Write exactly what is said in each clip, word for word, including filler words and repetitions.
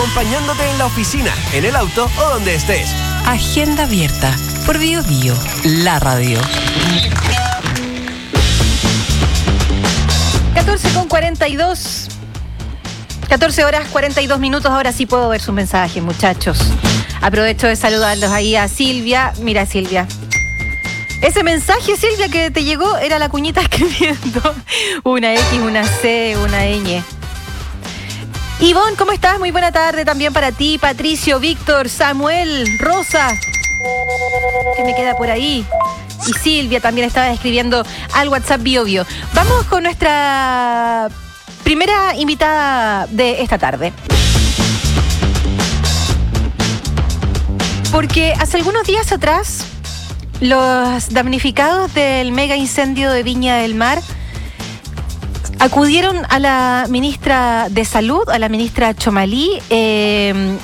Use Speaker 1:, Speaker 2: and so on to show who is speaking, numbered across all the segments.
Speaker 1: acompañándote en la oficina, en el auto o donde estés.
Speaker 2: Agenda abierta por Bio Bio, la radio.
Speaker 3: catorce con cuarenta y dos. catorce horas cuarenta y dos minutos. Ahora sí puedo ver sus mensajes, muchachos. Aprovecho de saludarlos ahí a Silvia. Mira, Silvia. Ese mensaje, Silvia, que te llegó era la cuñita escribiendo una X, una C, una ñ. Ivonne, ¿cómo estás? Muy buena tarde también para ti, Patricio, Víctor, Samuel, Rosa. ¿Qué me queda por ahí? Y Silvia también estaba escribiendo al WhatsApp Bio Bio. Vamos con nuestra primera invitada de esta tarde. Porque hace algunos días atrás, los damnificados del mega incendio de Viña del Mar acudieron a la ministra de Salud, a la ministra Chomalí, eh,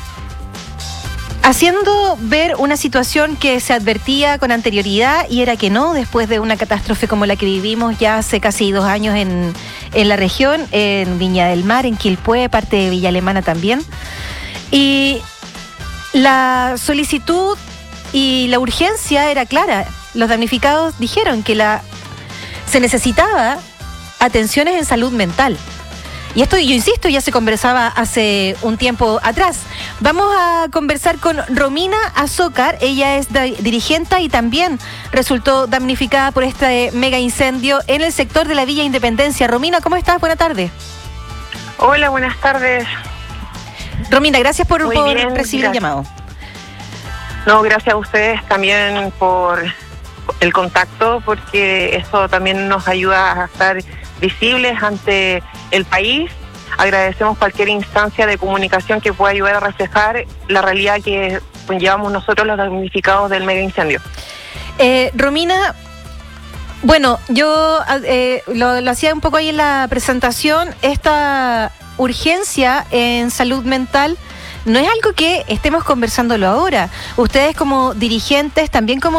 Speaker 3: haciendo ver una situación que se advertía con anterioridad y era que no, después de una catástrofe como la que vivimos ya hace casi dos años en, en la región, en Viña del Mar, en Quilpué, parte de Villa Alemana también. Y la solicitud y la urgencia era clara. Los damnificados dijeron que la se necesitaba atenciones en salud mental. Y esto, yo insisto, ya se conversaba hace un tiempo atrás. Vamos a conversar con Romina Azócar. Ella es dirigente y también resultó damnificada por este mega incendio en el sector de la Villa Independencia. Romina, ¿cómo estás? Buena tarde.
Speaker 4: Hola, buenas tardes.
Speaker 3: Romina, gracias por, por
Speaker 4: bien,
Speaker 3: recibir
Speaker 4: gracias.
Speaker 3: el llamado.
Speaker 4: No, gracias a ustedes también por el contacto, porque eso también nos ayuda a estar visibles ante el país. Agradecemos cualquier instancia de comunicación que pueda ayudar a reflejar la realidad que llevamos nosotros los damnificados del mega incendio.
Speaker 3: Eh, Romina, bueno, yo eh, lo, lo hacía un poco ahí en la presentación. Esta urgencia en salud mental no es algo que estemos conversándolo ahora. Ustedes como dirigentes, también como